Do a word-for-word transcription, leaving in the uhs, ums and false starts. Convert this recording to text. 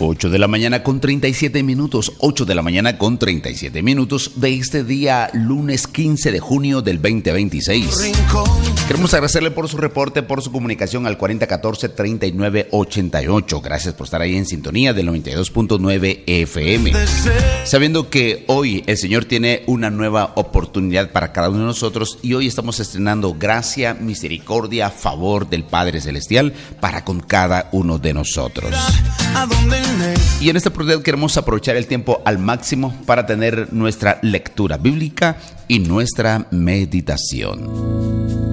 ocho de la mañana con treinta y siete minutos, ocho de la mañana con treinta y siete minutos de este día lunes quince de junio del veinte veintiséis. Queremos agradecerle por su reporte, por su comunicación al cuarenta catorce treinta y nueve ochenta y ocho. Gracias por estar ahí en sintonía del noventa y dos punto nueve F M. Sabiendo que hoy el Señor tiene una nueva oportunidad para cada uno de nosotros y hoy estamos estrenando gracia, misericordia, favor del Padre Celestial para con cada uno de nosotros. Y en esta oportunidad queremos aprovechar el tiempo al máximo para tener nuestra lectura bíblica y nuestra meditación.